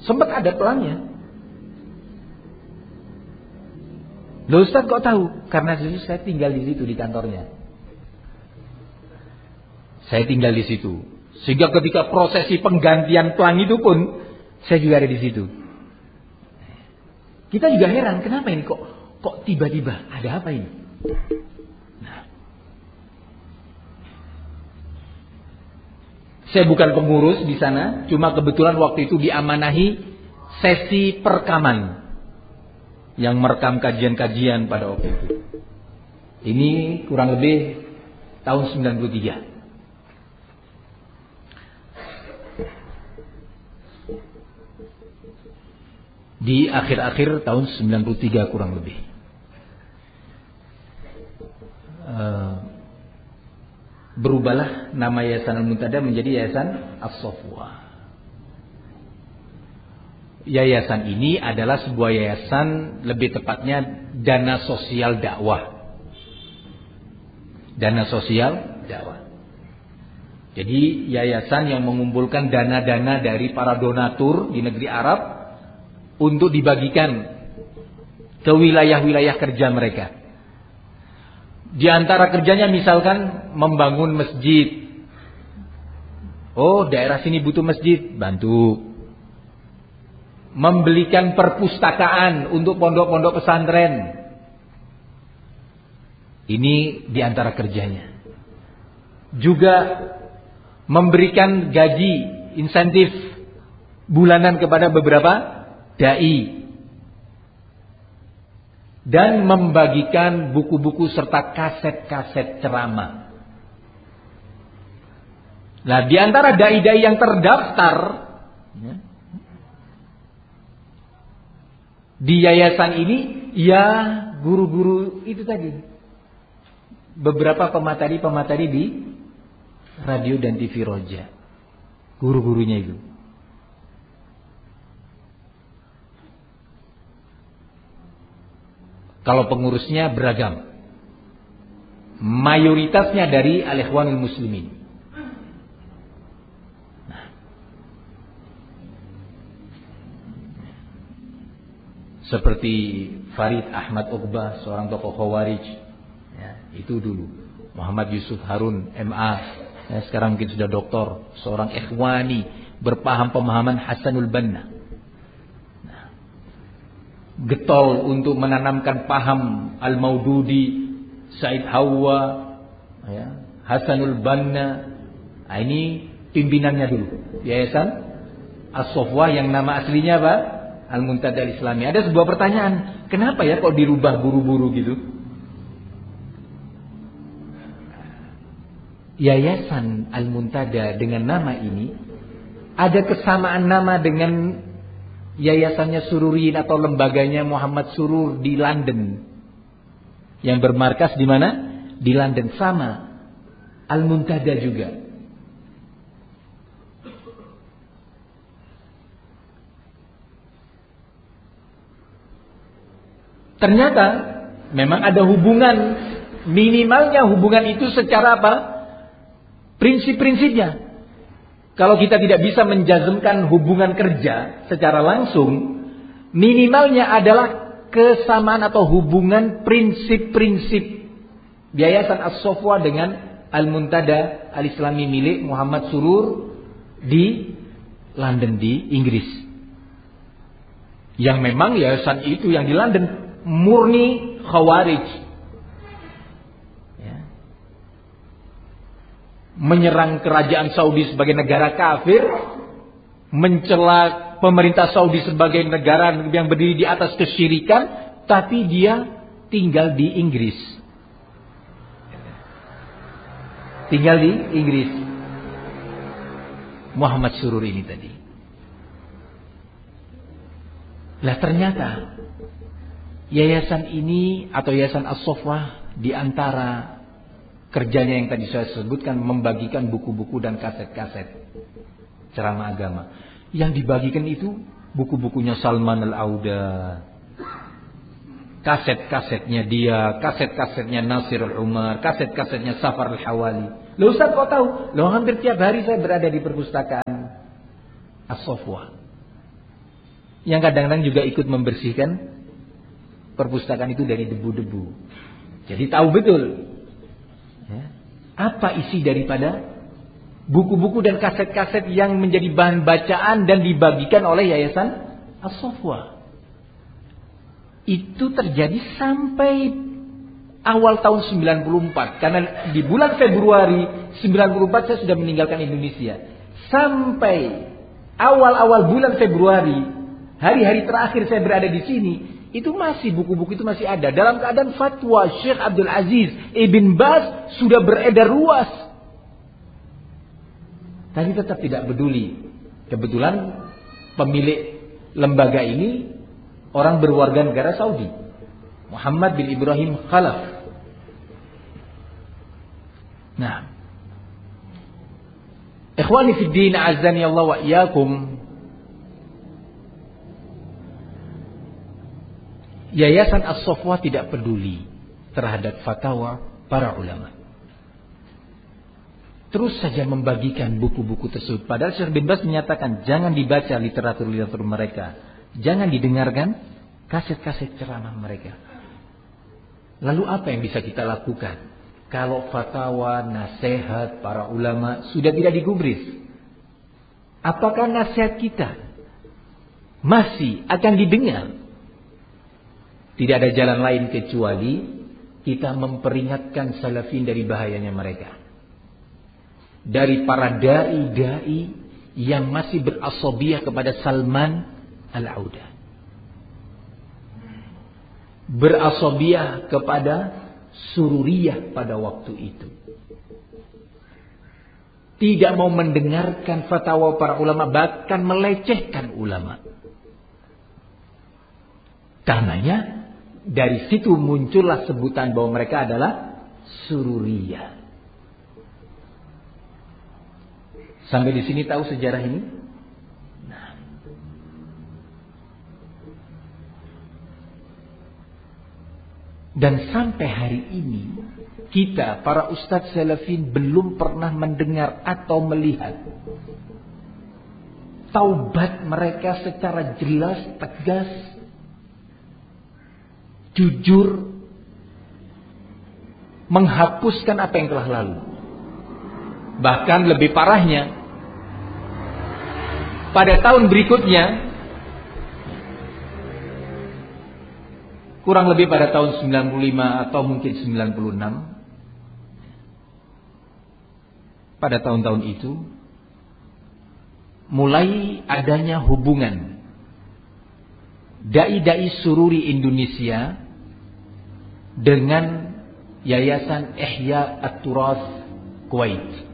Sempat ada pelangnya. Loh Ustaz kok tahu? Karena dulu saya tinggal di situ, di kantornya. Saya tinggal di situ. Sehingga ketika prosesi penggantian pelang itu pun saya juga ada di situ. Kita juga heran, kenapa ini kok tiba-tiba ada apa ini? Nah, saya bukan pengurus di sana, cuma kebetulan waktu itu diamanahi sesi perekaman yang merekam kajian-kajian pada waktu itu. Ini kurang lebih tahun 93. Di akhir-akhir tahun 93 kurang lebih. Berubahlah nama Yayasan Al-Muntada menjadi Yayasan As-Safwa. Yayasan ini adalah sebuah yayasan, lebih tepatnya dana sosial dakwah. Dana sosial dakwah. Jadi yayasan yang mengumpulkan dana-dana dari para donatur di negeri Arab untuk dibagikan ke wilayah-wilayah kerja mereka. Di antara kerjanya misalkan membangun masjid. Oh, daerah sini butuh masjid, bantu. Membelikan perpustakaan untuk pondok-pondok pesantren. Ini di antara kerjanya. Juga memberikan gaji, insentif bulanan kepada beberapa dai. Dan membagikan buku-buku serta kaset-kaset ceramah. Nah, di antara dai-dai yang terdaftar di yayasan ini, ya guru-guru itu tadi. Beberapa pemateri-pemateri di radio dan TV Roja. Guru-gurunya itu. Kalau pengurusnya beragam. Mayoritasnya dari Al-Ikhwanul Muslimin. Nah. Seperti Farid Ahmad Uqbah, seorang tokoh Khawarij. Ya, itu dulu. Muhammad Yusuf Harun, MA. Ya, sekarang mungkin sudah doktor. Seorang ikhwani, berpaham pemahaman Hasanul Banna. Getol untuk menanamkan paham Al-Maududi, Said Hawa, ya, Hasanul Banna. Nah, ini pimpinannya dulu. Yayasan As-Safwa yang nama aslinya apa? Al-Muntada Al-Islami. Ada sebuah pertanyaan, kenapa ya kok dirubah buru-buru gitu? Yayasan Al-Muntada dengan nama ini ada kesamaan nama dengan yayasannya Sururiyin atau lembaganya Muhammad Surur di London. Yang bermarkas di mana? Di London. Sama. Al-Muntada juga. Ternyata memang ada hubungan. Minimalnya hubungan itu secara apa? Prinsip-prinsipnya. Kalau kita tidak bisa menjazmkan hubungan kerja secara langsung, minimalnya adalah kesamaan atau hubungan prinsip-prinsip Yayasan As-Safwa dengan Al-Muntada Al-Islami milik Muhammad Surur di London, di Inggris. Yang memang yayasan itu yang di London murni Khawarij. Menyerang kerajaan Saudi sebagai negara kafir, mencela pemerintah Saudi sebagai negara yang berdiri di atas kesyirikan, tapi dia tinggal di Inggris. Tinggal di Inggris. Muhammad Surur ini tadi. Lah ternyata yayasan ini atau Yayasan As-Safwa di antara kerjanya yang tadi saya sebutkan membagikan buku-buku dan kaset-kaset ceramah agama. Yang dibagikan itu buku-bukunya Salman Al-Auda, kaset-kasetnya dia, kaset-kasetnya Nasir Al-Umar, kaset-kasetnya Safar Al-Hawali. Loh Ustaz kok tahu? Loh hampir tiap hari saya berada di perpustakaan As-Safwa. yang kadang-kadang juga ikut membersihkan perpustakaan itu dari debu-debu. Jadi tahu betul ya, apa isi daripada buku-buku dan kaset-kaset yang menjadi bahan bacaan dan dibagikan oleh Yayasan As-Safwa. Itu terjadi sampai awal tahun 94. Karena di bulan Februari 94 saya sudah meninggalkan Indonesia. Sampai awal-awal bulan Februari, hari-hari terakhir saya berada di sini, itu masih buku-buku itu masih ada. Dalam keadaan fatwa Syekh Abdul Aziz Ibn Baz sudah beredar luas. Tapi tetap tidak peduli. Kebetulan pemilik lembaga ini orang berwarga negara Saudi, Muhammad bin Ibrahim Khalaf. Nah, ikhwani fid din, azani Allah wa iyyakum. Yayasan As-Safwa tidak peduli terhadap fatwa para ulama. Terus saja membagikan buku-buku tersebut. Padahal Syekh bin Baz menyatakan jangan dibaca literatur-literatur mereka, jangan didengarkan kaset-kaset ceramah mereka. Lalu apa yang bisa kita lakukan kalau fatwa, nasihat para ulama sudah tidak digubris? Apakah nasihat kita masih akan didengar? Tidak ada jalan lain kecuali kita memperingatkan salafin dari bahayanya mereka. Dari para da'i-da'i yang masih berasobiyah kepada Salman Al-Auda, berasobiyah kepada sururiyah pada waktu itu, tidak mau mendengarkan fatwa para ulama, bahkan melecehkan ulama. Karenanya dari situ muncullah sebutan bahwa mereka adalah sururiyah. Sampai di sini tahu sejarah ini? Nah. Dan sampai hari ini kita para ustadz salafin belum pernah mendengar atau melihat taubat mereka secara jelas, tegas, jujur, menghapuskan apa yang telah lalu. Bahkan lebih parahnya, pada tahun berikutnya, kurang lebih pada tahun 95 atau mungkin 96, pada tahun-tahun itu mulai adanya hubungan dai-dai sururi Indonesia dengan Yayasan Ihya At-Turath Kuwait.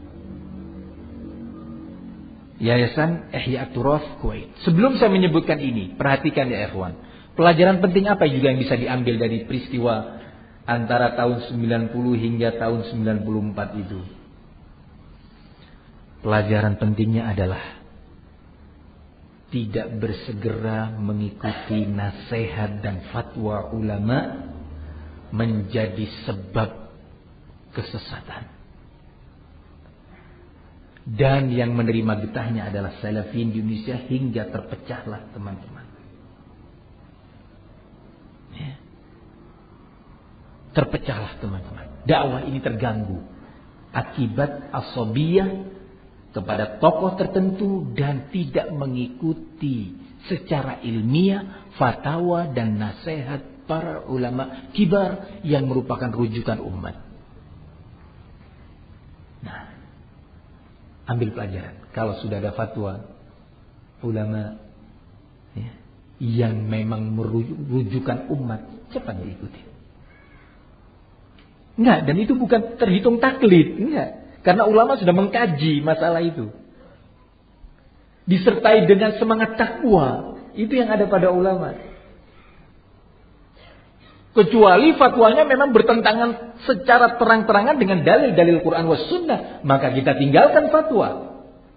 Yayasan Ihya At-Turath Kuwait. Sebelum saya menyebutkan ini, perhatikan ya ikhwan. Pelajaran penting apa juga yang bisa diambil dari peristiwa antara tahun 90 hingga tahun 94 itu? Pelajaran pentingnya adalah tidak bersegera mengikuti nasihat dan fatwa ulama menjadi sebab kesesatan. Dan yang menerima getahnya adalah salafin di Indonesia hingga terpecahlah teman-teman. Ya. Terpecahlah teman-teman. Dakwah ini terganggu akibat asabiyah kepada tokoh tertentu dan tidak mengikuti secara ilmiah fatwa dan nasihat para ulama kibar yang merupakan rujukan umat. Nah, ambil pelajaran. Kalau sudah ada fatwa ulama ya, yang memang merujukan umat, cepat diikuti. Enggak, dan itu bukan terhitung taklid, enggak. Karena ulama sudah mengkaji masalah itu. Disertai dengan semangat takwa, itu yang ada pada ulama. Kecuali fatwanya memang bertentangan secara terang-terangan dengan dalil-dalil Quran was sunnah, maka kita tinggalkan fatwa.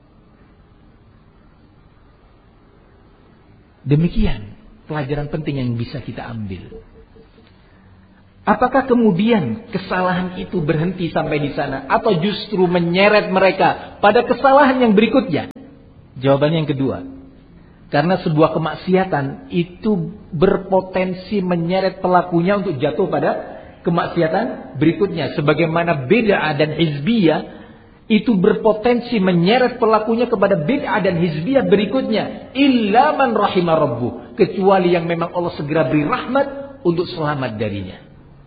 Demikian pelajaran penting yang bisa kita ambil. Apakah kemudian kesalahan itu berhenti sampai di sana, atau justru menyeret mereka pada kesalahan yang berikutnya? Jawabannya yang kedua. Karena sebuah kemaksiatan itu berpotensi menyeret pelakunya untuk jatuh pada kemaksiatan berikutnya. Sebagaimana bid'ah dan hizbiyah itu berpotensi menyeret pelakunya kepada bid'ah dan hizbiyah berikutnya. Illa man rahimah rabbuh. Kecuali yang memang Allah segera beri rahmat untuk selamat darinya.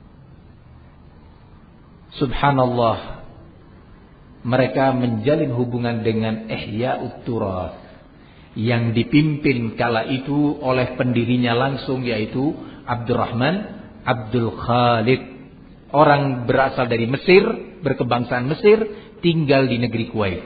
Subhanallah. Mereka menjalin hubungan dengan Ihya'ut Turath yang dipimpin kala itu oleh pendirinya langsung, yaitu Abdurrahman Abdul Khalid. Orang berasal dari Mesir, berkebangsaan Mesir, tinggal di negeri Kuwait.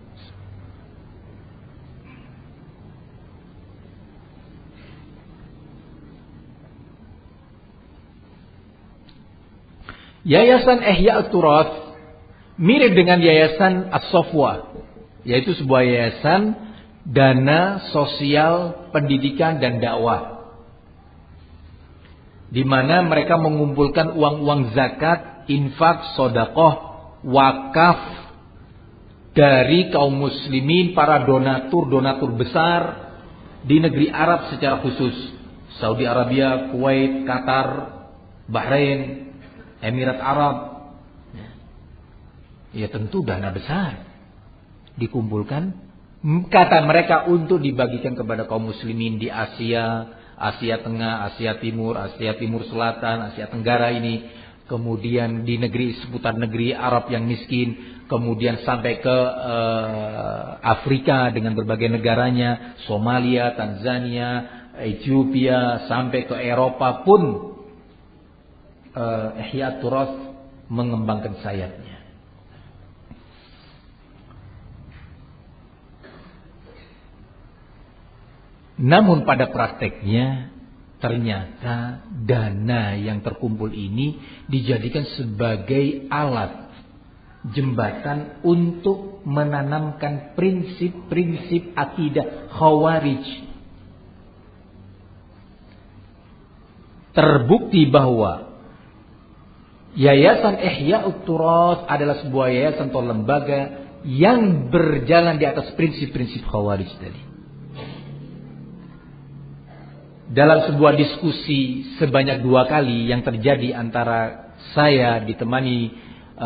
Yayasan Ihya'ut Turath mirip dengan Yayasan As-Safwa, yaitu sebuah yayasan dana sosial, pendidikan dan dakwah, di mana mereka mengumpulkan uang-uang zakat, infak, sedekah, wakaf dari kaum muslimin, para donatur besar di negeri Arab secara khusus, Saudi Arabia, Kuwait, Qatar, Bahrain, Emirat Arab. Ya tentu dana besar dikumpulkan, kata mereka, untuk dibagikan kepada kaum muslimin di Asia, Asia Tengah, Asia Timur, Asia Timur Selatan, Asia Tenggara ini, kemudian di negeri seputar negeri Arab yang miskin, kemudian sampai ke Afrika dengan berbagai negaranya, Somalia, Tanzania, Ethiopia, sampai ke Eropa pun Ihya'ut Turath mengembangkan sayapnya. Namun pada prakteknya ternyata dana yang terkumpul ini dijadikan sebagai alat jembatan untuk menanamkan prinsip-prinsip akidah Khawarij. Terbukti bahwa Yayasan Ihya'ut Turath adalah sebuah yayasan atau lembaga yang berjalan di atas prinsip-prinsip Khawarij tadi. Dalam sebuah diskusi sebanyak 2 kali yang terjadi antara saya ditemani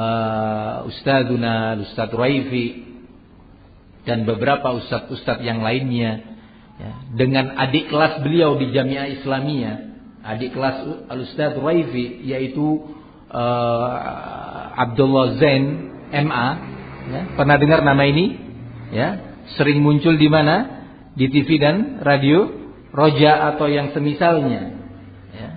Ustadz Raifi dan beberapa ustadz yang lainnya, ya, dengan adik kelas beliau di Jamiah Islamiyah, adik kelas Ustadz Raifi, yaitu Abdullah Zain MA, ya, pernah dengar nama ini? Ya, sering muncul di mana? Di TV dan radio, Roja atau yang semisalnya. Ya.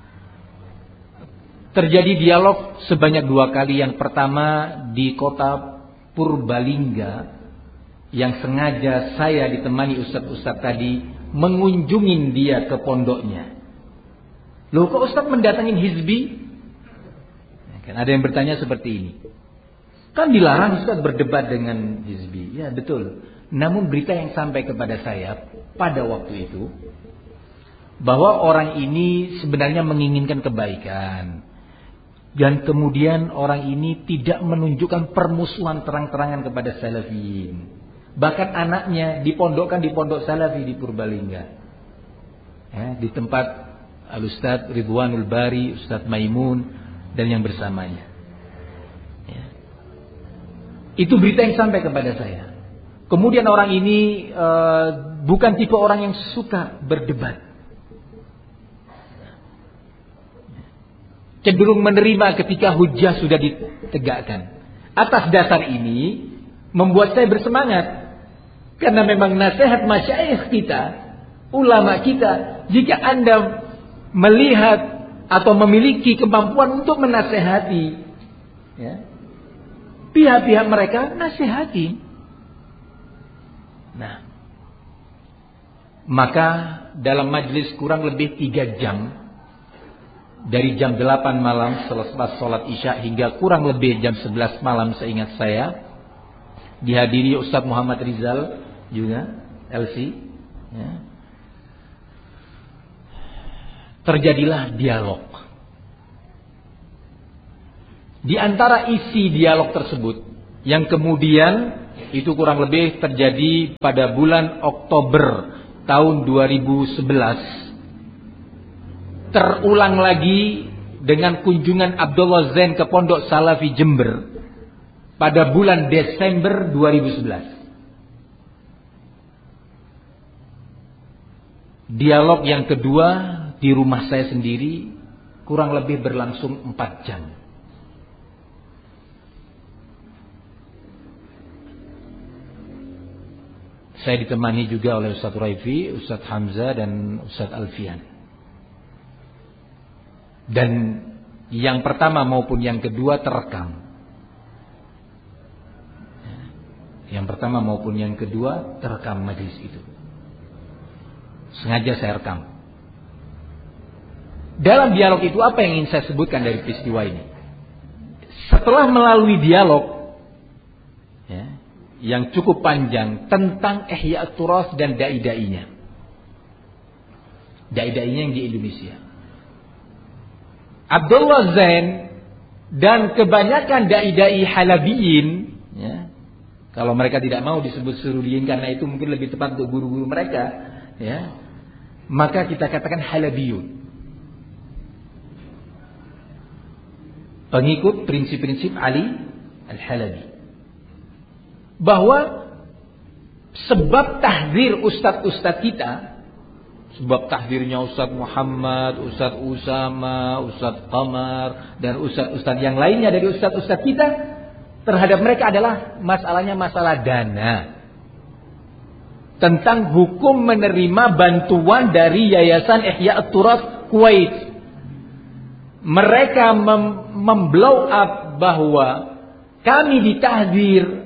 Terjadi dialog sebanyak 2 kali. Yang pertama di kota Purbalingga, yang sengaja saya ditemani ustadz-ustadz tadi mengunjungin dia ke pondoknya. Loh, kok ustadz mendatangin hizbi? Kan ada yang bertanya seperti ini. Kan dilarang ustadz berdebat dengan hizbi. Ya betul. Namun berita yang sampai kepada saya pada waktu itu, bahwa orang ini sebenarnya menginginkan kebaikan, dan kemudian orang ini tidak menunjukkan permusuhan terang-terangan kepada Salafiyin. Bahkan anaknya dipondokkan di pondok Salafi di Purbalingga, ya, di tempat Al-Ustadz Ridwanul Bari, Ustadz Maimun dan yang bersamanya, ya. Itu berita yang sampai kepada saya. Kemudian orang ini bukan tipe orang yang suka berdebat, cenderung menerima ketika hujjah sudah ditegakkan. Atas dasar ini membuat saya bersemangat, karena memang nasihat masyayikh kita, ulama kita, jika Anda melihat atau memiliki kemampuan untuk menasehati, ya, pihak-pihak mereka, nasihati. Nah, maka dalam majlis kurang lebih 3 jam, dari jam 8 malam selepas sholat isya hingga kurang lebih jam 11 malam seingat saya, dihadiri Ustadz Muhammad Rizal juga, LC, ya. Terjadilah dialog. Di antara isi dialog tersebut, yang kemudian itu kurang lebih terjadi pada bulan Oktober tahun 2011 terulang lagi dengan kunjungan Abdullah Zain ke Pondok Salafi Jember pada bulan Desember 2011. Dialog yang kedua di rumah saya sendiri kurang lebih berlangsung 4 jam. Saya ditemani juga oleh Ustaz Raifi, Ustaz Hamzah dan Ustaz Alfian. Dan yang pertama maupun yang kedua terekam. Yang pertama maupun yang kedua terekam majelis itu. Sengaja saya rekam. Dalam dialog itu apa yang ingin saya sebutkan dari peristiwa ini? Setelah melalui dialog yang cukup panjang tentang Ihya Turas dan dai-dainya. Dai-dainya yang di Indonesia. Abdullah Zain dan kebanyakan dai-dai Halabiyin, kalau mereka tidak mau disebut Suruliyin karena itu mungkin lebih tepat untuk guru-guru mereka, maka kita katakan Halabiyun. Pengikut prinsip-prinsip Ali Al-Halabi. Bahwa sebab tahdzir ustadz-ustadz kita, sebab tahdzirnya Ustadz Muhammad, Ustadz Usama, Ustadz Qamar, dan ustadz-ustadz yang lainnya dari ustadz-ustadz kita terhadap mereka adalah masalahnya masalah dana. Tentang hukum menerima bantuan dari Yayasan Ihya Turas Kuwait. Mereka memblow up bahwa kami ditahdzir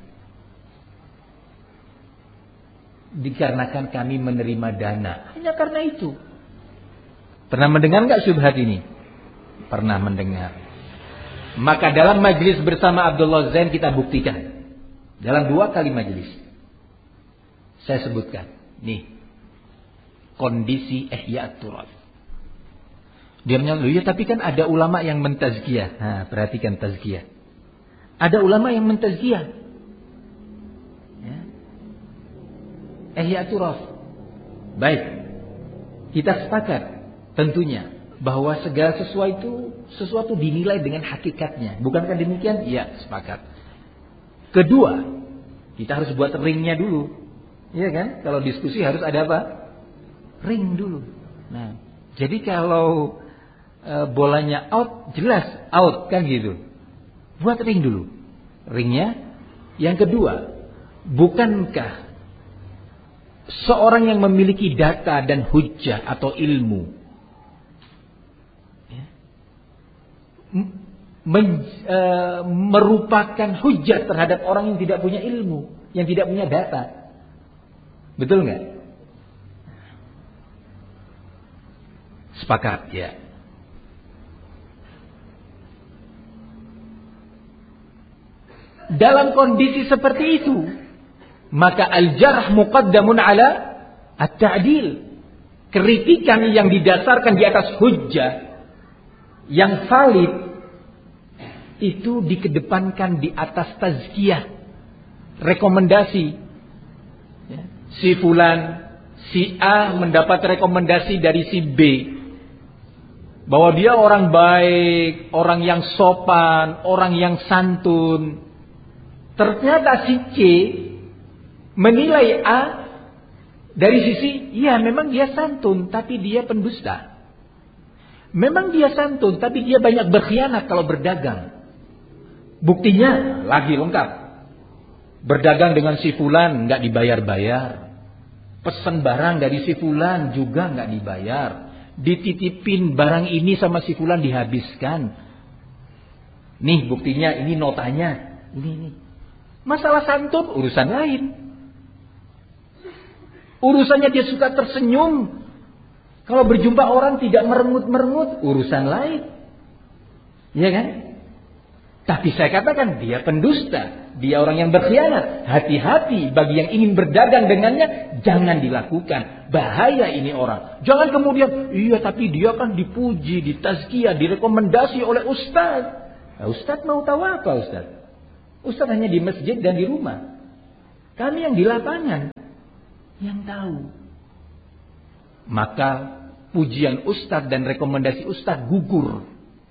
dikarenakan kami menerima dana. Hanya karena itu. Pernah mendengar enggak syubhat ini? Pernah mendengar. Maka dalam majelis bersama Abdullah Zain kita buktikan. Dalam 2 kali majelis. Saya sebutkan. Nih. Kondisi Ihya Turas. Dia menyatakan, ya tapi kan ada ulama yang mentazkiyah. Nah, perhatikan tazkiyah. Ada ulama yang mentazkiyah. Ihya Turas. Baik. Kita sepakat tentunya bahwa segala sesuatu dinilai dengan hakikatnya. Bukankah demikian? Iya, sepakat. Kedua, kita harus buat ringnya dulu. Iya kan? Kalau diskusi harus ada apa? Ring dulu. Nah, jadi kalau bolanya out, jelas out kan gitu. Buat ring dulu. Ringnya. Yang kedua, bukankah seorang yang memiliki data dan hujjah atau ilmu merupakan hujjah terhadap orang yang tidak punya ilmu, yang tidak punya data. Betul nggak? Sepakat ya. Dalam kondisi seperti itu, maka al-jarh muqaddamun ala at-ta'dil. Kritikan yang didasarkan di atas hujjah yang valid itu dikedepankan di atas tazkiyah, rekomendasi. Si fulan, si A mendapat rekomendasi dari si B bahwa dia orang baik, orang yang sopan, orang yang santun. Ternyata si C menilai A dari sisi, ya memang dia santun, tapi dia pendusta. Memang dia santun, tapi dia banyak berkhianat kalau berdagang. Buktinya lagi lengkap. Berdagang dengan si fulan nggak dibayar-bayar. Pesan barang dari si fulan juga nggak dibayar. Dititipin barang ini sama si fulan dihabiskan. Nih buktinya, ini notanya. Ini. Masalah santun urusan lain. Urusannya dia suka tersenyum. Kalau berjumpa orang tidak merengut-merengut, urusan lain. Iya kan? Tapi saya katakan dia pendusta. Dia orang yang berkhianat. Hati-hati bagi yang ingin berdagang dengannya. Jangan dilakukan. Bahaya ini orang. Jangan kemudian, iya tapi dia kan dipuji, ditazkiyah, direkomendasi oleh ustaz. Nah, ustaz mau tahu apa ustaz? Ustaz hanya di masjid dan di rumah. Kami yang di lapangan yang tahu. maka pujian ustadz dan rekomendasi ustadz gugur.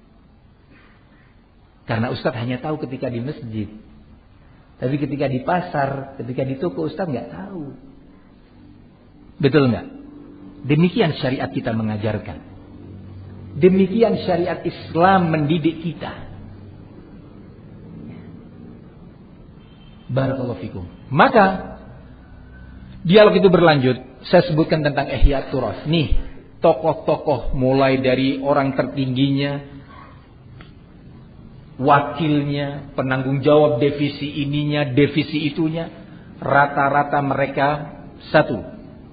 Karena ustadz hanya tahu ketika di masjid. Tapi ketika di pasar, ketika di toko, ustadz nggak tahu. Betul nggak? Demikian syariat kita mengajarkan. Demikian syariat Islam mendidik kita. Barakallahu fikum. Maka dialog itu berlanjut. Saya sebutkan tentang Ihya Turas. Nih, tokoh-tokoh mulai dari orang tertingginya, wakilnya, penanggung jawab divisi ininya, divisi itunya, rata-rata mereka satu,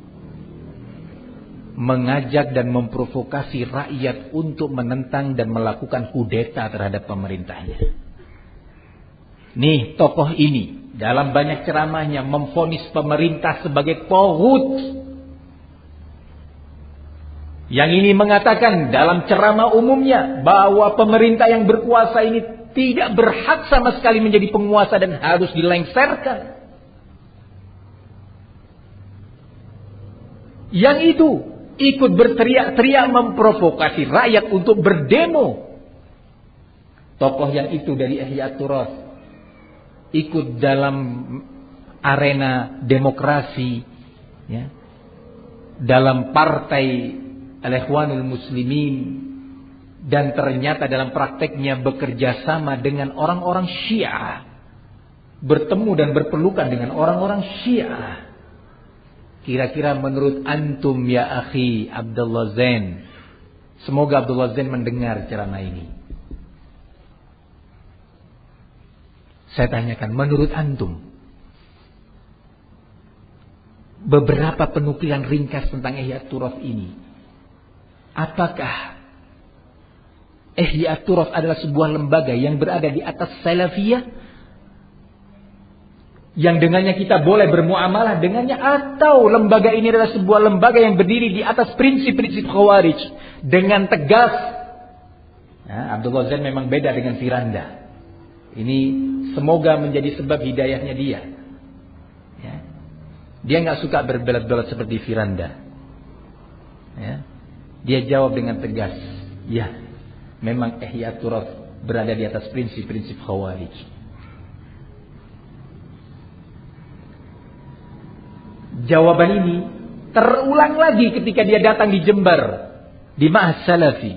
mengajak dan memprovokasi rakyat untuk menentang dan melakukan kudeta terhadap pemerintahnya. Nih, tokoh ini dalam banyak ceramahnya memvonis pemerintah sebagai taghut. Yang ini mengatakan dalam ceramah umumnya bahwa pemerintah yang berkuasa ini tidak berhak sama sekali menjadi penguasa dan harus dilengserkan. Yang itu ikut berteriak-teriak memprovokasi rakyat untuk berdemo. Tokoh yang itu dari Ihya Turas ikut dalam arena demokrasi, ya, dalam partai Al-Ikhwanul Muslimin, dan ternyata dalam prakteknya bekerja sama dengan orang-orang Syiah, bertemu dan berpelukan dengan orang-orang Syiah. Kira-kira menurut antum ya akhi Abdullah Zain, semoga Abdullah Zain mendengar ceramah ini. Saya tanyakan, menurut antum, beberapa penukilan ringkas tentang Ihya Turas ini, apakah Ihya Turas adalah sebuah lembaga yang berada di atas salafiyah, yang dengannya kita boleh bermuamalah dengannya, atau lembaga ini adalah sebuah lembaga yang berdiri di atas prinsip-prinsip Khawarij dengan tegas? Nah, Abdullah Zain memang beda dengan Firanda. Ini semoga menjadi sebab hidayahnya dia. Ya. Dia nggak suka berbelat-belat seperti Firanda. Ya. Dia jawab dengan tegas, ya, memang Ihya Turas berada di atas prinsip-prinsip Khawarij. Jawaban ini terulang lagi ketika dia datang di Jember, di Ma'had Salafi.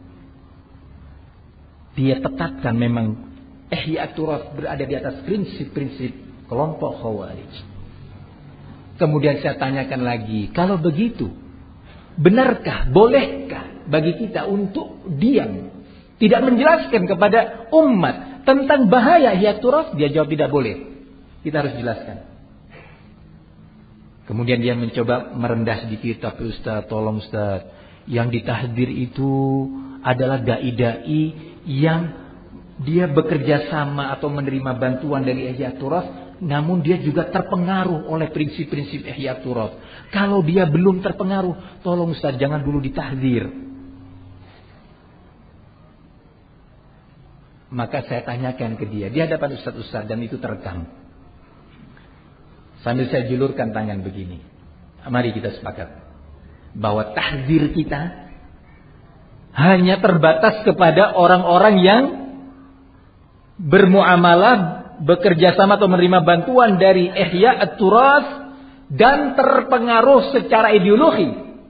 Dia tetapkan memang Ihya Turas berada di atas prinsip-prinsip kelompok Khawarij. Kemudian saya tanyakan lagi, kalau begitu, benarkah, bolehkah bagi kita untuk diam, tidak menjelaskan kepada umat tentang bahaya Ihya Turas? Dia jawab tidak boleh. Kita harus jelaskan. Kemudian dia mencoba merendah sedikit, tapi Ustaz, tolong Ustaz, yang ditahdir itu adalah dai-dai yang dia bekerja sama atau menerima bantuan dari Ihya Turas, namun dia juga terpengaruh oleh prinsip-prinsip Ihya Turas. Kalau dia belum terpengaruh, tolong Ustaz, jangan dulu ditahdir. Maka saya tanyakan ke dia, di hadapan Ustaz-Ustaz, dan itu terekam. Sambil saya julurkan tangan begini. Mari kita sepakat bahwa tahdzir kita hanya terbatas kepada orang-orang yang bermuamalah, bekerja sama atau menerima bantuan dari Ihya Turas dan terpengaruh secara ideologi.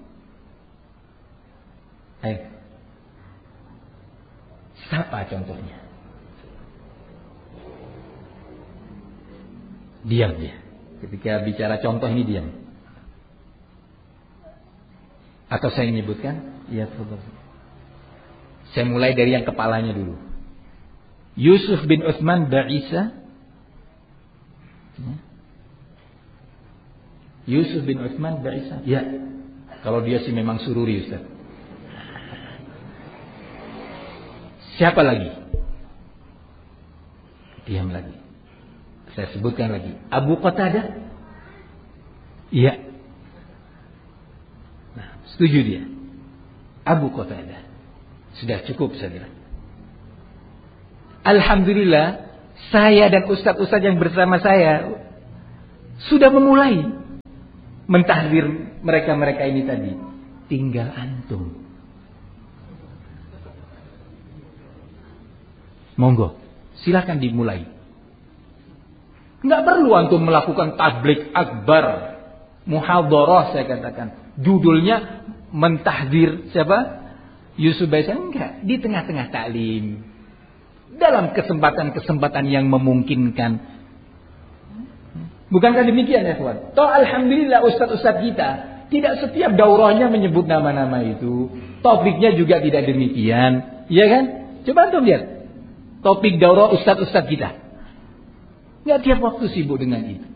Siapa contohnya? Diam dia. Ketika bicara contoh ini diam. Atau saya menyebutkan? Ya, betul. Saya mulai dari yang kepalanya dulu. Yusuf bin Utsman Ba'isa. Yusuf bin Utsman Ba'isa. Ya. Kalau dia sih memang sururi, Ustaz. Siapa lagi? Diam lagi. Saya sebutkan lagi. Abu Qatadah? Iya. Nah, setuju dia. Abu Qatadah. Sudah cukup saya kira. Alhamdulillah, saya dan ustaz-ustaz yang bersama saya sudah memulai mentahdir mereka-mereka ini tadi. tinggal antum. Monggo, silakan dimulai. Nggak perlu antum melakukan tabligh akbar, muhadharah saya katakan. Judulnya mentahdzir siapa? Yusuf Baisa. Enggak, di tengah-tengah taklim. Dalam kesempatan-kesempatan yang memungkinkan. Bukankah demikian ya kawan? Toh alhamdulillah ustaz-ustaz kita tidak setiap daurahnya menyebut nama-nama itu. Topiknya juga tidak demikian. Iya kan? Coba antum lihat. Topik daurah ustaz-ustaz kita. Nggak tiap waktu sibuk dengan itu.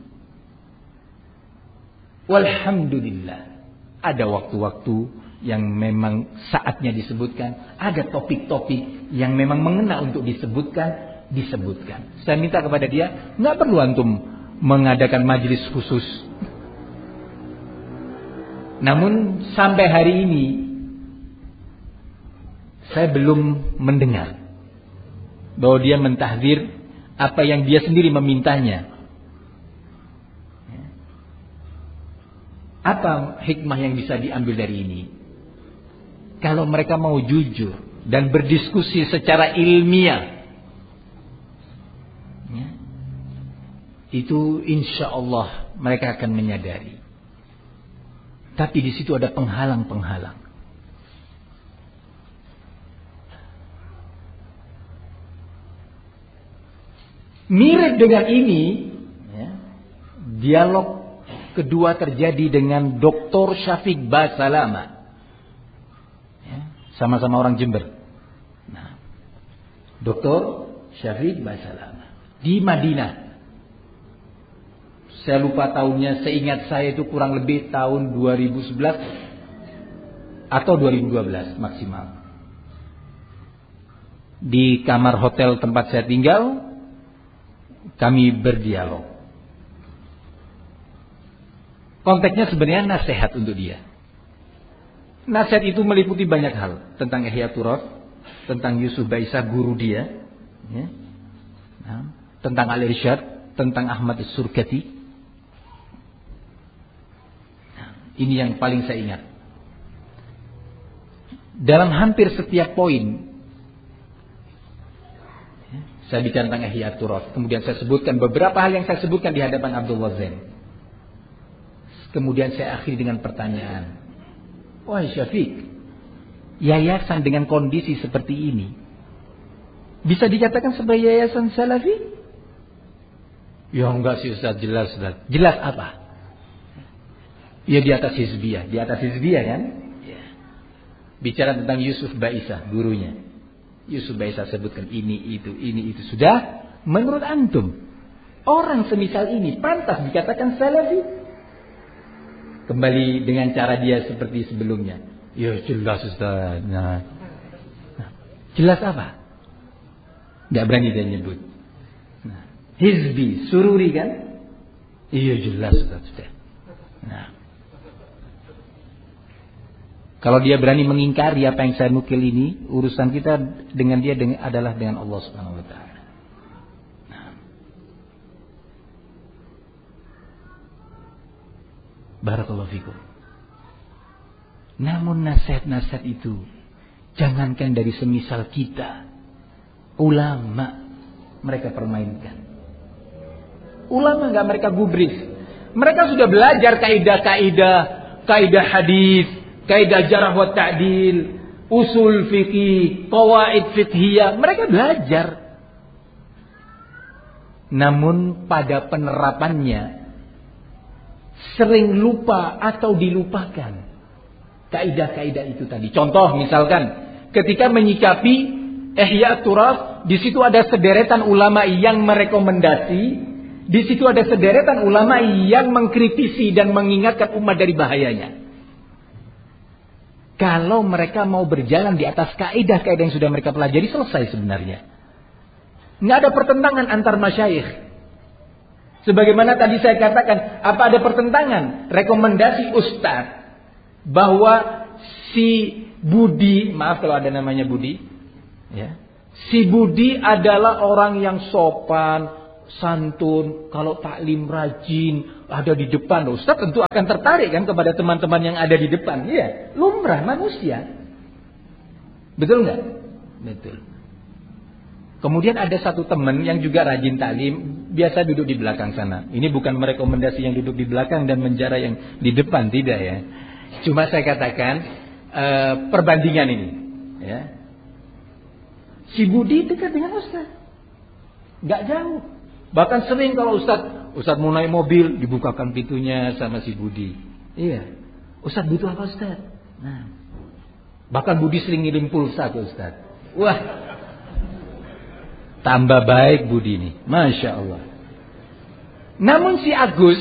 Walhamdulillah. Ada waktu-waktu yang memang saatnya disebutkan. Ada topik-topik yang memang mengena untuk disebutkan. Saya minta kepada dia, nggak perlu antum mengadakan majelis khusus. Namun sampai hari ini saya belum mendengar bahwa dia mentahdzir apa yang dia sendiri memintanya. Apa hikmah yang bisa diambil dari ini? Kalau mereka mau jujur dan berdiskusi secara ilmiah, ya, itu insya Allah mereka akan menyadari. Tapi di situ ada penghalang-penghalang. Mirip dengan ini, ya, dialog kedua terjadi dengan Dr. Syafiq Basalama, ya, sama-sama orang Jember. Nah, Dr. Syafiq Basalama di Madinah. Saya lupa tahunnya, seingat saya itu kurang lebih tahun 2011 atau 2012 maksimal. Di kamar hotel tempat saya tinggal, kami berdialog. Konteksnya sebenarnya nasihat untuk dia. Nasihat itu meliputi banyak hal. Tentang Ihya Turath, tentang Yusuf Baisa guru dia, ya. Nah, tentang Al-Irsyad, tentang Ahmad As-Surkati. Nah, ini yang paling saya ingat. Dalam hampir setiap poin saya bicara tentang Ihya Turath. Kemudian saya sebutkan beberapa hal yang saya sebutkan di hadapan Abdullah Zain. Kemudian saya akhiri dengan pertanyaan. Wahai Syafiq, yayasan dengan kondisi seperti ini bisa dikatakan sebagai yayasan salafi? Ya enggak sih Ustaz, jelas Ustaz. Jelas apa? Ya di atas hizbiyah. Di atas hizbiyah kan? Ya. Bicara tentang Yusuf Baisa, gurunya. Yusuf Baisa sebutkan ini itu. Sudah, menurut antum, orang semisal ini pantas dikatakan salafi? Kembali dengan cara dia seperti sebelumnya. Ya jelas Ustaz. Nah, jelas apa? Gak berani dia nyebut. Nah, hizbi, sururi kan? Iya jelas Ustaz sudah. Nah, kalau dia berani mengingkari apa yang saya nukil ini, urusan kita dengan dia adalah dengan Allah Subhanahu wa taala. Nah. Barakallahu fikum. Namun nasihat-nasihat itu jangankan dari semisal kita, ulama mereka permainkan. Ulama enggak mereka gubris. Mereka sudah belajar kaidah hadis, kaidah jarh wa ta'dil, usul fikih, qawaid fiqhiyah, mereka belajar. Namun pada penerapannya sering lupa atau dilupakan kaidah-kaidah itu tadi. Contoh misalkan ketika menyikapi Ihya Turath, di situ ada sederetan ulama yang merekomendasi, di situ ada sederetan ulama yang mengkritisi dan mengingatkan umat dari bahayanya. Kalau mereka mau berjalan di atas kaidah-kaidah yang sudah mereka pelajari, selesai sebenarnya. Nggak ada pertentangan antar masyayikh. Sebagaimana tadi saya katakan, apa ada pertentangan? Rekomendasi ustaz bahwa si Budi, maaf kalau ada namanya Budi, ya, si Budi adalah orang yang sopan, santun, kalau taklim rajin, ada di depan, Ustaz tentu akan tertarik kan kepada teman-teman yang ada di depan. Iya, lumrah manusia. Betul nggak? Betul. Kemudian ada satu teman yang juga rajin taklim, biasa duduk di belakang sana. Ini bukan merekomendasi yang duduk di belakang dan menjara yang di depan, tidak ya. Cuma saya katakan perbandingan ini. Ya. Si Budi dekat dengan Ustaz, nggak jauh. Bahkan sering kalau Ustaz mau naik mobil, dibukakan pintunya sama si Budi. Iya. Ustaz butuh apa Ustaz? Nah. Bahkan Budi sering ngirim pulsa ke Ustaz. Wah. Tambah baik Budi ini. Masya Allah. Namun si Agus,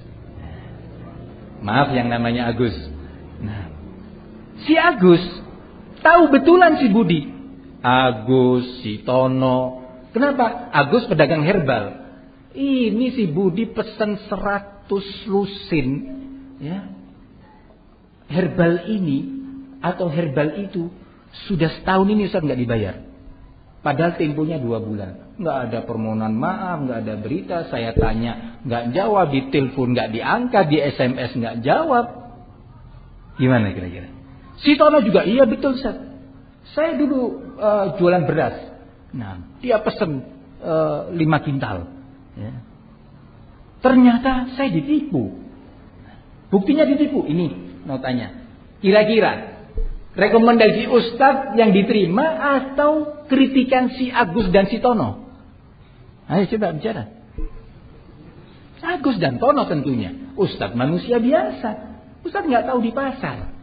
maaf yang namanya Agus. Nah. Si Agus tahu betulan si Budi. Agus, si Tono. Kenapa? Agus pedagang herbal. Ini si Budi pesan 100 lusin. Ya. Herbal ini atau herbal itu sudah setahun ini Ustaz nggak dibayar. Padahal temponya 2 bulan. Nggak ada permohonan maaf, nggak ada berita. Saya tanya, nggak jawab. Di telepon nggak diangkat, di SMS nggak jawab. Gimana kira-kira? Si Tono juga, iya betul Ustaz. Saya dulu jualan beras. Nah, dia pesen 5 kintal. Ya. Ternyata saya ditipu. Buktinya ditipu. Ini notanya. Kira-kira rekomendasi Ustadz yang diterima atau kritikan si Agus dan si Tono? Ayo coba bicara. Agus dan Tono tentunya. Ustadz manusia biasa. Ustadz nggak tahu di pasar.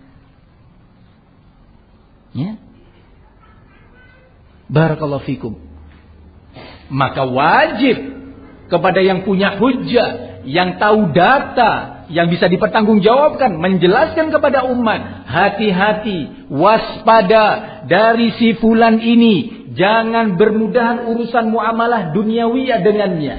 Ya. Barakallahu fikum. Maka wajib kepada yang punya hujjah, yang tahu data, yang bisa dipertanggungjawabkan, menjelaskan kepada umat, hati-hati, waspada dari si fulan ini, jangan bermudahan urusan muamalah duniawiyah dengannya.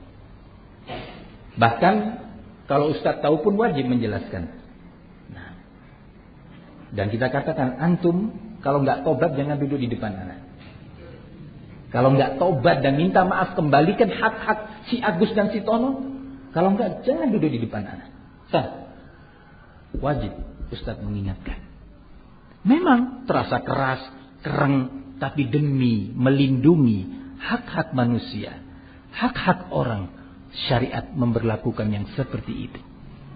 Bahkan kalau Ustaz tahu pun wajib menjelaskan. Nah, dan kita katakan, antum kalau nggak tobat jangan duduk di depan anak. Kalau nggak tobat dan minta maaf, kembalikan hak-hak si Agus dan si Tono. Kalau nggak, jangan duduk di depan anak. Wajib Ustaz mengingatkan. Memang terasa keras, kereng, tapi demi melindungi hak-hak manusia, hak-hak orang, syariat memberlakukan yang seperti itu.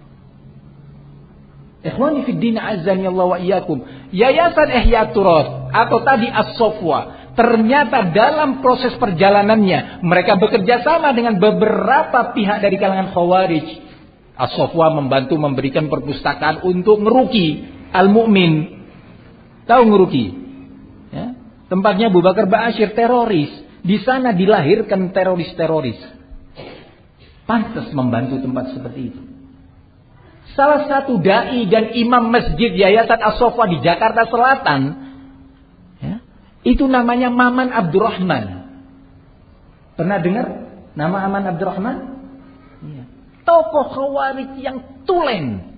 Ikhwani fid din azani Allah wa iyyakum. Yayasan Ihya Turas atau tadi As-Sofwa, ternyata dalam proses perjalanannya mereka bekerja sama dengan beberapa pihak dari kalangan Khawarij. As-Sofwa membantu memberikan perpustakaan untuk ngeruki Al-Mu'min. Tahu ngeruki? Ya. Tempatnya Abu Bakar Ba'asyir, teroris. Di sana dilahirkan teroris-teroris. Pantas membantu tempat seperti itu. Salah satu dai dan imam masjid Yayasan As-Sofwa di Jakarta Selatan, ya, itu namanya Maman Abdurrahman. Pernah dengar nama Maman Abdurrahman? Ya. Tokoh Khawarij yang tulen,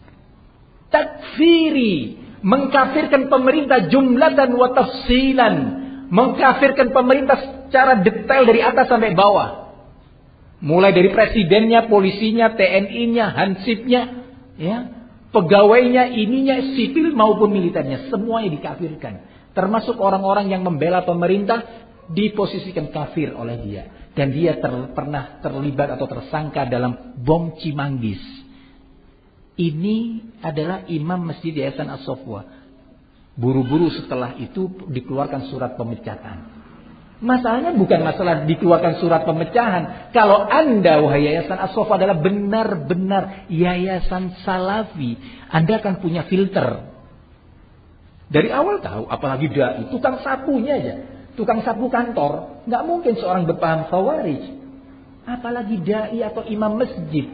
takfiri, mengkafirkan pemerintah jumlatan wa tafsilan, mengkafirkan pemerintah secara detail dari atas sampai bawah. Mulai dari presidennya, polisinya, TNI-nya, hansipnya, ya, pegawainya, ininya, sipil maupun militernya, semuanya dikafirkan. Termasuk orang-orang yang membela pemerintah diposisikan kafir oleh dia. Dan dia pernah terlibat atau tersangka dalam bom Cimanggis. Ini adalah imam Masjid Yayasan As-Sofwa. Buru-buru setelah itu dikeluarkan surat pemecatan. Masalahnya bukan masalah dikeluarkan surat pemecahan. Kalau Anda, wahai Yayasan As-Sofwa, adalah benar-benar yayasan salafi, Anda akan punya filter. Dari awal tahu, apalagi dai, tukang sapunya aja, tukang sapu kantor, nggak mungkin seorang berpaham Khawarij. Apalagi dai atau imam masjid.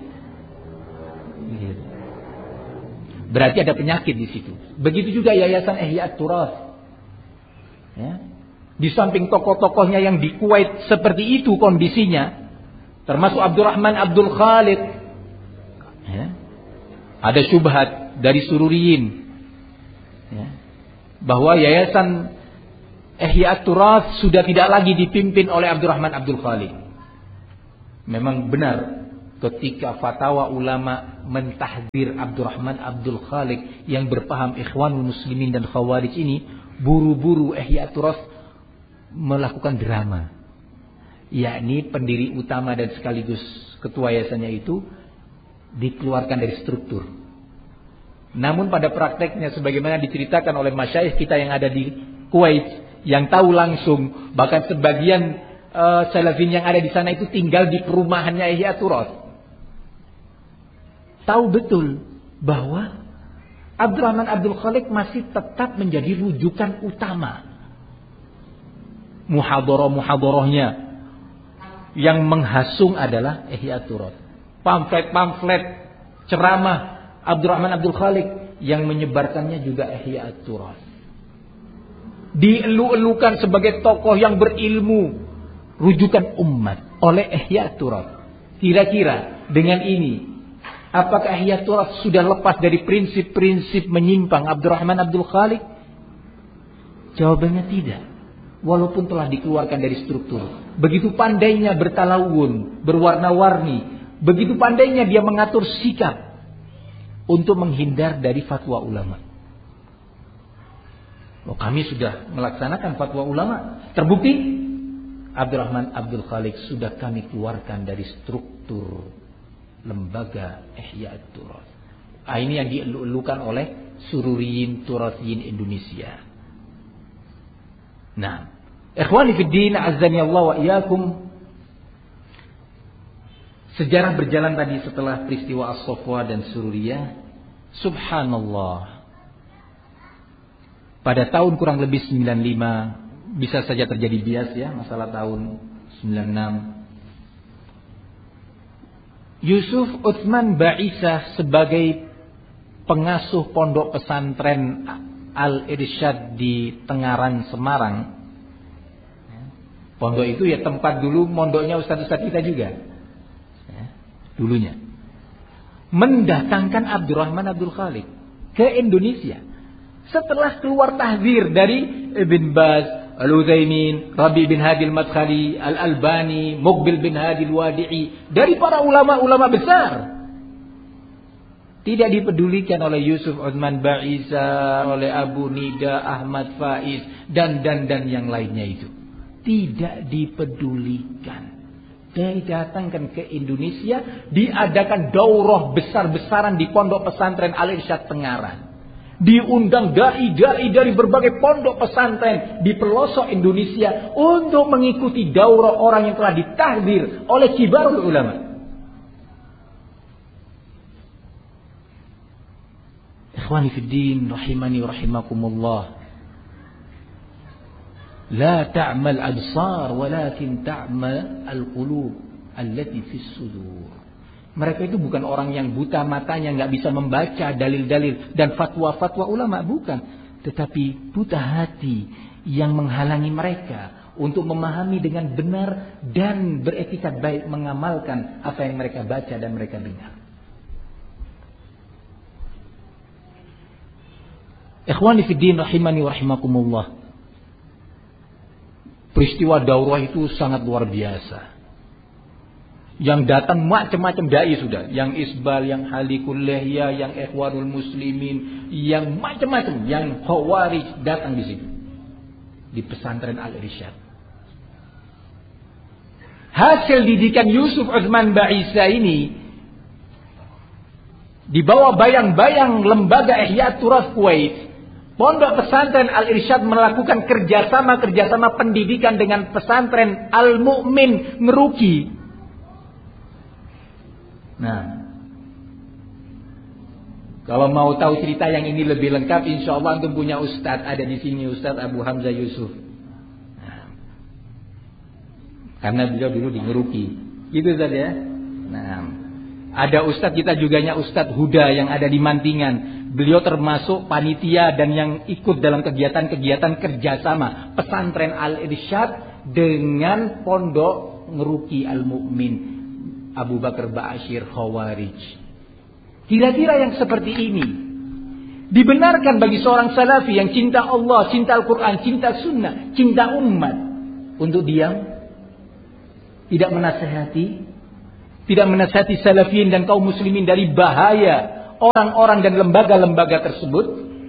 Berarti ada penyakit di situ. Begitu juga Yayasan Ihya Turas. Ya. Di samping tokoh-tokohnya yang di Kuwait seperti itu kondisinya, termasuk Abdurrahman Abdul Khalid, ya, ada syubhat dari Sururiyin, ya, bahwa Yayasan Ihya Turas sudah tidak lagi dipimpin oleh Abdurrahman Abdul Khalid. Memang benar ketika fatwa ulama mentahdir Abdurrahman Abdul Khaliq yang berpaham Ikhwanul Muslimin dan Khawarij ini, buru-buru Ihya Turas melakukan drama. Yakni pendiri utama dan sekaligus ketua yayasannya itu dikeluarkan dari struktur. Namun pada prakteknya sebagaimana diceritakan oleh masyayikh kita yang ada di Kuwait, yang tahu langsung, bahkan sebagian salafin yang ada di sana itu tinggal di perumahannya Ihya Turas, tahu betul bahwa Abdurrahman Abdul Khaliq masih tetap menjadi rujukan utama. Muhadharah-muhadharahnya yang menghasung adalah Ihya Turas. Pamflet-pamflet ceramah Abdurrahman Abdul Khaliq yang menyebarkannya juga Ihya Turas. Dielu-elukan sebagai tokoh yang berilmu, rujukan umat oleh Ihya Turas. Kira-kira dengan ini, apakah Ihya Turas sudah lepas dari prinsip-prinsip menyimpang Abdurrahman Abdul Khaliq? Jawabannya tidak. Walaupun telah dikeluarkan dari struktur. Begitu pandainya bertalawun, berwarna-warni. Begitu pandainya dia mengatur sikap untuk menghindar dari fatwa ulama. Loh, kami sudah melaksanakan fatwa ulama. Terbukti Abdurrahman Abdul Khaliq sudah kami keluarkan dari struktur lembaga Ihya Turas. Ini yang dielu-elukan oleh Sururiyin Turasiyin Indonesia. Nah, ikhwani fiddin, azzani Allah wa iyyakum. Sejarah berjalan tadi setelah peristiwa As-Safwa dan Sururiyah. Subhanallah. Pada tahun kurang lebih 95, bisa saja terjadi bias ya, masalah tahun 96. Yusuf Utsman Ba'isah sebagai pengasuh pondok pesantren Al-Irsyad di Tengaran, Semarang. Pondok itu ya tempat dulu mondoknya ustaz-ustaz kita juga. Dulunya. Mendatangkan Abdurrahman Abdul Khaliq ke Indonesia. Setelah keluar tahzir dari Ibn Baz, Al-Utsaimin, Rabi bin Hadi Al-Madkhali, Al-Albani, Muqbil bin Hadi Al-Wadi'i, dari para ulama-ulama besar. Tidak dipedulikan oleh Yusuf Utsman Ba'isah, oleh Abu Nida, Ahmad Faiz, dan yang lainnya itu. Tidak dipedulikan. Didatangkan ke Indonesia, diadakan daurah besar-besaran di pondok pesantren Al-Irsyad Tengaran. Diundang dai-dai dari berbagai pondok pesantren di pelosok Indonesia untuk mengikuti daurah orang yang telah ditahdir oleh kibarul ulama. Ikhwani fiddin, rahimani rahimakumullah. La ta'mal absar walakin ta'mal al-qulub allati fis sudur. Mereka itu bukan orang yang buta matanya, nggak bisa membaca dalil-dalil dan fatwa-fatwa ulama, bukan. Tetapi buta hati yang menghalangi mereka untuk memahami dengan benar dan beretikat baik mengamalkan apa yang mereka baca dan mereka dengar. Ikhwani fiddin, rahimani wa rahimakumullah. Peristiwa daurah itu sangat luar biasa. Yang datang macam-macam dai sudah, yang Isbal, yang Halikul Lihya, yang Ikhwanul Muslimin, yang macam-macam, yang Khawarij datang di situ. Di pesantren Al-Irsyad. Hasil didikan Yusuf Utsman Ba'isah ini di bawah bayang-bayang lembaga Ihya Turas Kuwait. Pondok pesantren Al-Irsyad melakukan kerjasama pendidikan dengan pesantren Al-Mu'min Ngeruki. Nah, kalau mau tahu cerita yang ini lebih lengkap, insya Allah antum punya ustadz ada di sini, Ustadz Abu Hamzah Yusuf. Nah, karena beliau dulu di Ngeruki, gitu Ustadz ya. Nah, ada ustadz kita juganya Ustadz Huda yang ada di Mantingan. Beliau termasuk panitia dan yang ikut dalam kegiatan-kegiatan kerjasama pesantren Al-Irsyad dengan pondok Ngeruki Al-Mu'min Abu Bakar Ba'asyir Khawarij. Kira-kira yang seperti ini dibenarkan bagi seorang salafi yang cinta Allah, cinta Al-Quran, cinta sunnah, cinta umat untuk diam, tidak menasehati, tidak menasihati salafiyin dan kaum muslimin dari bahaya orang-orang dan lembaga-lembaga tersebut,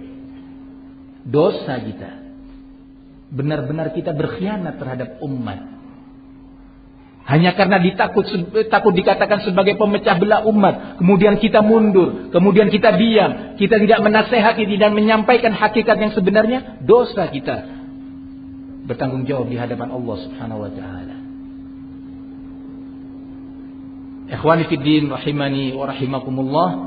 dosa kita. Benar-benar kita berkhianat terhadap umat. Hanya karena takut dikatakan sebagai pemecah belah umat, kemudian kita mundur, kemudian kita diam, kita tidak menasehati dan menyampaikan hakikat yang sebenarnya, dosa kita bertanggung jawab di hadapan Allah Subhanahu wa taala. Ikhwani fid din rahimani wa rahimakumullah.